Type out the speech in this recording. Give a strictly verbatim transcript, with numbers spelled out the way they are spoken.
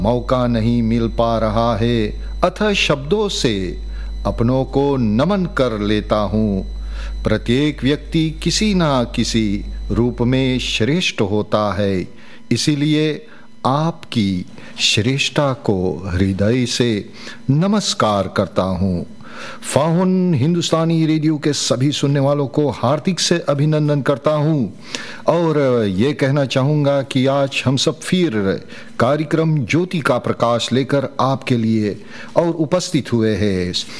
मौका नहीं मिल पा रहा है, अतः शब्दों से अपनों को नमन कर लेता हूँ। प्रत्येक व्यक्ति किसी ना किसी रूप में श्रेष्ठ होता है, इसीलिए आपकी श्रेष्ठता को हृदय से नमस्कार करता हूँ। फाहुन हिंदुस्तानी रेडियो के सभी सुनने वालों को हार्दिक से अभिनंदन करता हूँ और ये कहना चाहूँगा कि आज हम सब फिर कार्यक्रम ज्योति का प्रकाश लेकर आपके लिए और उपस्थित हुए हैं।